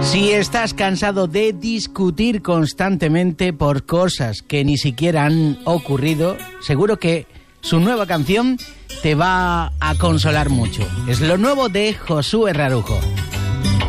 Si estás cansado de discutir constantemente por cosas que ni siquiera han ocurrido, seguro que su nueva canción te va a consolar mucho. Es lo nuevo de Josué Rarujo.